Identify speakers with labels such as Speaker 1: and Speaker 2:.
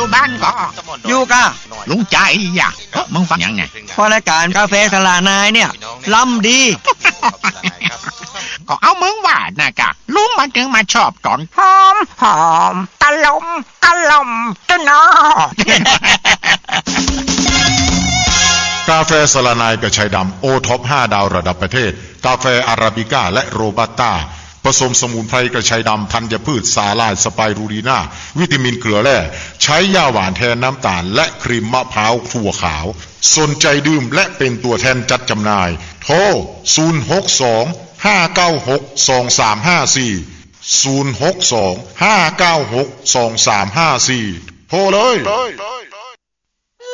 Speaker 1: บ้านก็
Speaker 2: อยู่กะ
Speaker 1: ลุงใจอ่ะมึงฟังยังไง
Speaker 2: พอรายการกาแฟสลานายเนี่ยล้ำดี
Speaker 1: ก็เอามึงว่านะกะลุงมันถึงมาชอบตอนหอมตะลมตะนอ
Speaker 3: กาแฟสลานายกระชายดำโอท็อป5ดาวระดับประเทศกาแฟอาราบิก้าและโรบัสต้าผสมสมุนไพรกระชายดำธัญพืชสาลายสไปรูลีนาวิตามินเกลือแร่ใช้ย่าหวานแทนน้ำตาลและครีมมะพร้าวถั่วขาวสนใจดื่มและเป็นตัวแทนจัดจำหน่ายโทร062-596-2354 062-596-2354 โทรเลย